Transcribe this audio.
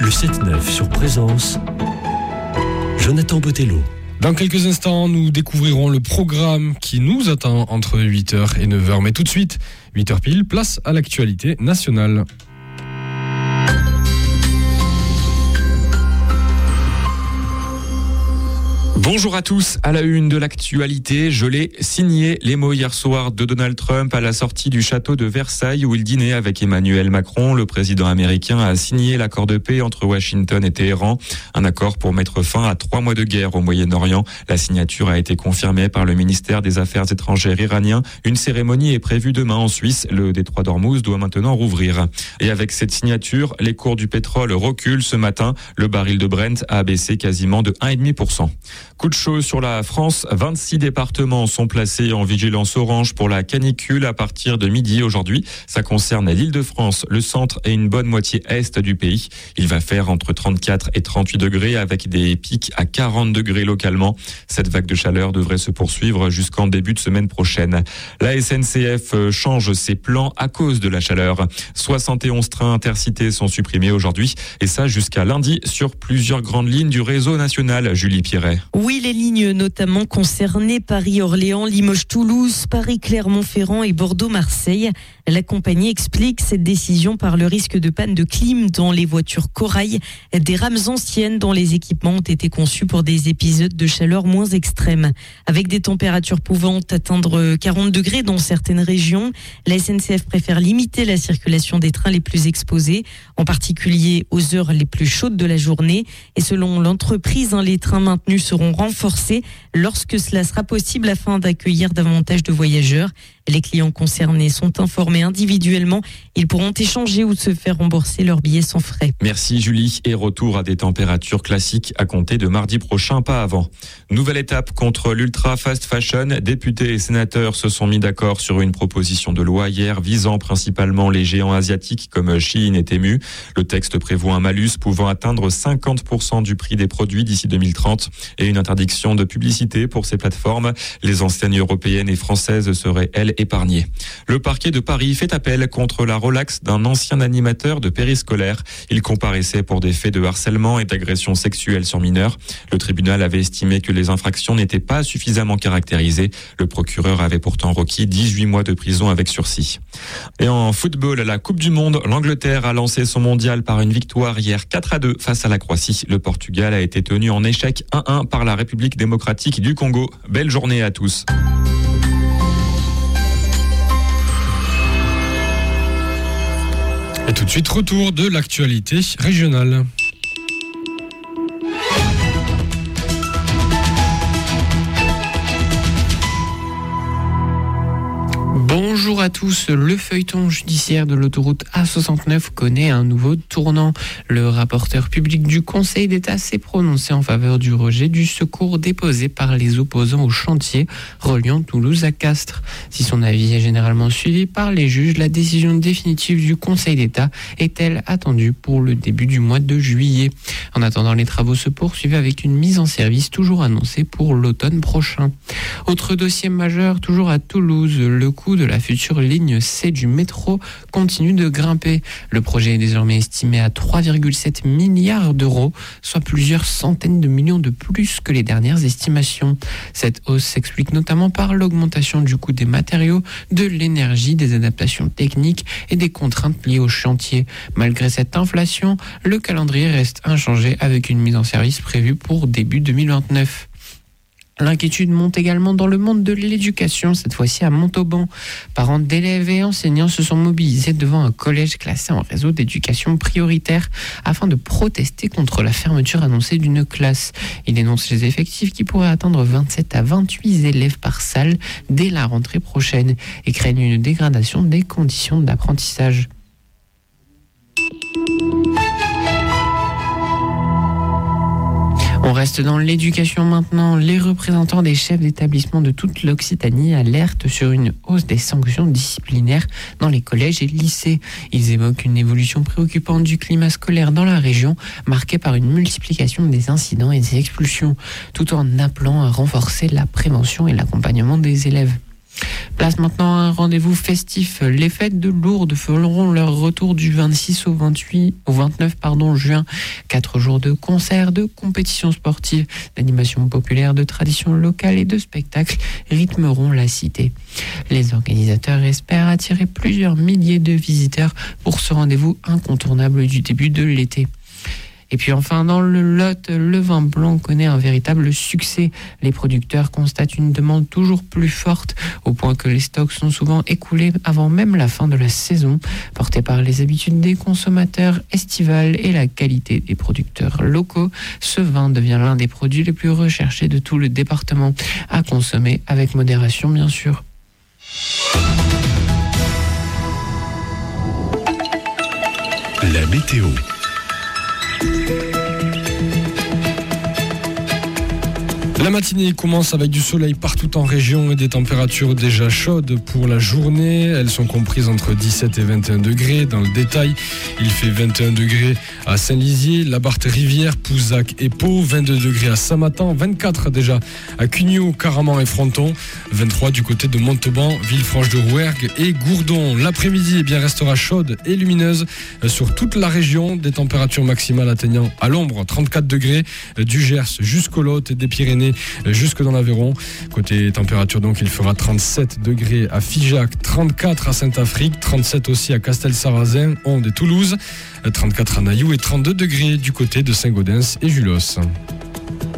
Le 7-9 sur Présence, Jonathan Botello. Dans quelques instants, nous découvrirons le programme qui nous attend entre 8h et 9h. Mais tout de suite, 8h pile, place à l'actualité nationale. Bonjour à tous, à la une de l'actualité, je l'ai signé les mots hier soir de Donald Trump à la sortie du château de Versailles où il dînait avec Emmanuel Macron. Le président américain a signé l'accord de paix entre Washington et Téhéran, un accord pour mettre fin à 3 mois de guerre au Moyen-Orient. La signature a été confirmée par le ministère des Affaires étrangères iranien. Une cérémonie est prévue demain en Suisse. Le détroit d'Ormuz doit maintenant rouvrir. Et avec cette signature, les cours du pétrole reculent ce matin. Le baril de Brent a baissé quasiment de 1,5%. Coup de chaud sur la France, 26 départements sont placés en vigilance orange pour la canicule à partir de midi aujourd'hui. Ça concerne l'Île-de-France, le centre et une bonne moitié est du pays. Il va faire entre 34 et 38 degrés avec des pics à 40 degrés localement. Cette vague de chaleur devrait se poursuivre jusqu'en début de semaine prochaine. La SNCF change ses plans à cause de la chaleur. 71 trains intercités sont supprimés aujourd'hui et ça jusqu'à lundi sur plusieurs grandes lignes du réseau national. Julie Pierret. Oui, les lignes notamment concernées, Paris-Orléans, Limoges-Toulouse, Paris-Clermont-Ferrand et Bordeaux-Marseille. La compagnie explique cette décision par le risque de panne de clim dans les voitures corail, des rames anciennes dont les équipements ont été conçus pour des épisodes de chaleur moins extrêmes. Avec des températures pouvant atteindre 40 degrés dans certaines régions, la SNCF préfère limiter la circulation des trains les plus exposés, en particulier aux heures les plus chaudes de la journée. Et selon l'entreprise, les trains maintenus seront renforcés lorsque cela sera possible afin d'accueillir davantage de voyageurs. Les clients concernés sont informés individuellement. Ils pourront échanger ou se faire rembourser leurs billets sans frais. Merci Julie. Et retour à des températures classiques à compter de mardi prochain, pas avant. Nouvelle étape contre l'ultra fast fashion. Députés et sénateurs se sont mis d'accord sur une proposition de loi hier visant principalement les géants asiatiques comme Shein et Temu. Le texte prévoit un malus pouvant atteindre 50% du prix des produits d'ici 2030 et une interdiction de publicité pour ces plateformes. Les enseignes européennes et françaises seraient, elles, épargnées. Le parquet de Paris fait appel contre la relaxe d'un ancien animateur de périscolaire. Il comparaissait pour des faits de harcèlement et d'agression sexuelle sur mineurs. Le tribunal avait estimé que les infractions n'étaient pas suffisamment caractérisées. Le procureur avait pourtant requis 18 mois de prison avec sursis. Et en football, à la Coupe du Monde, l'Angleterre a lancé son mondial par une victoire hier 4-2 face à la Croatie. Le Portugal a été tenu en échec 1-1 par la République démocratique du Congo. Belle journée à tous. Et tout de suite, retour de l'actualité régionale. Bonjour à tous, le feuilleton judiciaire de l'autoroute A69 connaît un nouveau tournant. Le rapporteur public du Conseil d'État s'est prononcé en faveur du rejet du secours déposé par les opposants au chantier reliant Toulouse à Castres. Si son avis est généralement suivi par les juges, la décision définitive du Conseil d'État est-elle attendue pour le début du mois de juillet. En attendant, les travaux se poursuivent avec une mise en service toujours annoncée pour l'automne prochain. Autre dossier majeur, toujours à Toulouse, le coût de la future ligne C du métro continue de grimper. Le projet est désormais estimé à 3,7 milliards d'euros, soit plusieurs centaines de millions de plus que les dernières estimations. Cette hausse s'explique notamment par l'augmentation du coût des matériaux, de l'énergie, des adaptations techniques et des contraintes liées au chantier. Malgré cette inflation, le calendrier reste inchangé avec une mise en service prévue pour début 2029. L'inquiétude monte également dans le monde de l'éducation, cette fois-ci à Montauban. Parents d'élèves et enseignants se sont mobilisés devant un collège classé en réseau d'éducation prioritaire afin de protester contre la fermeture annoncée d'une classe. Ils dénoncent les effectifs qui pourraient atteindre 27 à 28 élèves par salle dès la rentrée prochaine et craignent une dégradation des conditions d'apprentissage. On reste dans l'éducation maintenant. Les représentants des chefs d'établissement de toute l'Occitanie alertent sur une hausse des sanctions disciplinaires dans les collèges et lycées. Ils évoquent une évolution préoccupante du climat scolaire dans la région, marquée par une multiplication des incidents et des expulsions, tout en appelant à renforcer la prévention et l'accompagnement des élèves. Place maintenant à un rendez-vous festif. Les fêtes de Lourdes feront leur retour du 26 au 29 juin. 4 jours de concerts, de compétitions sportives, d'animations populaires, de traditions locales et de spectacles rythmeront la cité. Les organisateurs espèrent attirer plusieurs milliers de visiteurs pour ce rendez-vous incontournable du début de l'été. Et puis enfin, dans le Lot, le vin blanc connaît un véritable succès. Les producteurs constatent une demande toujours plus forte, au point que les stocks sont souvent écoulés avant même la fin de la saison. Porté par les habitudes des consommateurs estivales et la qualité des producteurs locaux, ce vin devient l'un des produits les plus recherchés de tout le département. À consommer avec modération, bien sûr. La météo. La matinée commence avec du soleil partout en région et des températures déjà chaudes pour la journée. Elles sont comprises entre 17 et 21 degrés. Dans le détail, il fait 21 degrés à Saint-Lizier, Labarthe-Rivière, Pouzac et Pau, 22 degrés à Saint-Matan, 24 déjà à Cugnot, Caraman et Fronton, 23 du côté de Montauban, Villefranche-de-Rouergue et Gourdon. L'après-midi restera chaude et lumineuse sur toute la région, des températures maximales atteignant à l'ombre 34 degrés du Gers jusqu'au Lot et des Pyrénées jusque dans l'Aveyron. Côté température, donc, il fera 37 degrés à Figeac, 34 à Saint-Afrique, 37 aussi à Castel-Sarrazin, Onde et Toulouse, 34 à Nailloux et 32 degrés du côté de Saint-Gaudens et Julos.